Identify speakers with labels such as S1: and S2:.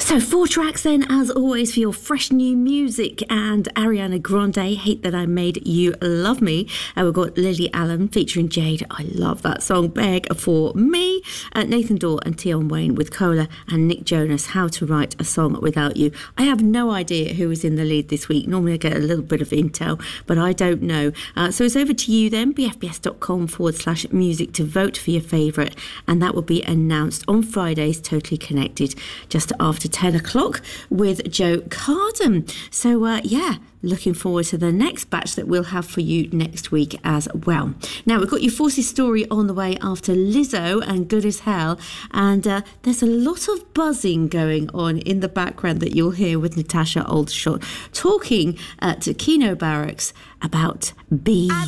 S1: So 4 tracks then, as always, for your fresh new music. And Ariana Grande, Hate That I Made You Love Me. We've got Lily Allen featuring Jade. I love that song. Beg for Me. Nathan Dorr and Tion Wayne with Cola. And Nick Jonas, How to Write a Song Without You. I have no idea who is in the lead this week. Normally I get a little bit of intel, but I don't know. So it's over to you then, bfbs.com/music to vote for your favourite. And that will be announced on Friday's Totally Connected, just after 10 o'clock with Joe Carden. So, looking forward to the next batch that we'll have for you next week as well. Now, we've got your Forces story on the way after Lizzo and Good as Hell. And there's a lot of buzzing going on in the background that you'll hear with Natasha Aldershot talking to Keno Barracks about Be